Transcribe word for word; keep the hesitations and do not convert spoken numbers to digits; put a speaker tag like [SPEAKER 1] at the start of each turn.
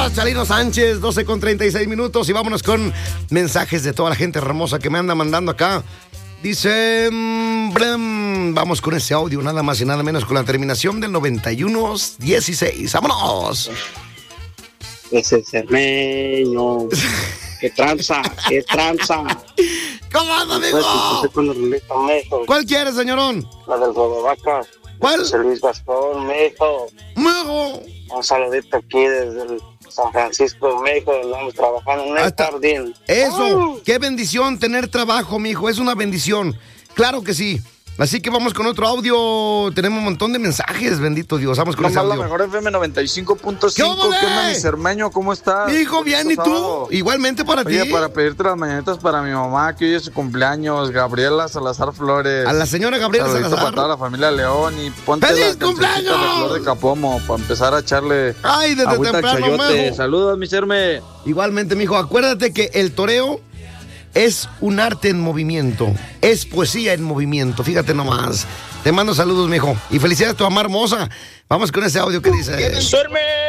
[SPEAKER 1] Chalino Sánchez, doce con treinta y seis minutos y vámonos con mensajes de toda la gente hermosa que me anda mandando acá. Dice, mm, blem, vamos con ese audio, nada más y nada menos con la terminación del noventa y uno dieciséis. ¡Vámonos!
[SPEAKER 2] Ese cermeño. ¡Qué tranza! ¡Qué tranza!
[SPEAKER 1] ¿Cómo anda, amigo? ¿Cuál quieres, señorón?
[SPEAKER 2] La del Rodovacas.
[SPEAKER 1] ¿Cuál?
[SPEAKER 2] José Luis Gastón, México.
[SPEAKER 1] ¡Mijo!
[SPEAKER 2] Un saludito aquí desde el San Francisco, México, donde estamos trabajando en el
[SPEAKER 1] Hasta-
[SPEAKER 2] jardín.
[SPEAKER 1] Eso,
[SPEAKER 2] ¡Uh!
[SPEAKER 1] qué bendición tener trabajo, mijo, es una bendición. Claro que sí. Así que vamos con otro audio. Tenemos un montón de mensajes, bendito Dios. Vamos con ese
[SPEAKER 3] Nomás la
[SPEAKER 1] audio.
[SPEAKER 3] mejor F M noventa y cinco punto
[SPEAKER 1] ¿Qué
[SPEAKER 3] cinco.
[SPEAKER 1] óvole?
[SPEAKER 3] ¿Qué onda, mi cermeño? ¿Cómo estás?
[SPEAKER 1] Mi hijo, bien, ¿y tú?
[SPEAKER 3] Sábado.
[SPEAKER 1] Igualmente para
[SPEAKER 3] Oye,
[SPEAKER 1] ti.
[SPEAKER 3] para pedirte las mañanitas para mi mamá, que hoy es su cumpleaños, Gabriela Salazar Flores.
[SPEAKER 1] A la señora Gabriela
[SPEAKER 3] Saludito
[SPEAKER 1] Salazar.
[SPEAKER 3] para toda la familia León y ponte
[SPEAKER 1] ¡Feliz
[SPEAKER 3] la cancioncita de
[SPEAKER 1] cumpleaños!
[SPEAKER 3] Flor de Capomo para empezar a echarle
[SPEAKER 1] Ay, desde
[SPEAKER 3] agüita al
[SPEAKER 1] temprano,
[SPEAKER 3] chayote.
[SPEAKER 1] mijo.
[SPEAKER 3] Saludos, mi serme.
[SPEAKER 1] Igualmente, mijo, acuérdate que el toreo es un arte en movimiento, es poesía en movimiento, fíjate nomás. Te mando saludos, mijo, y felicidades a tu mamá hermosa. Vamos con ese audio que dice...
[SPEAKER 4] Serme.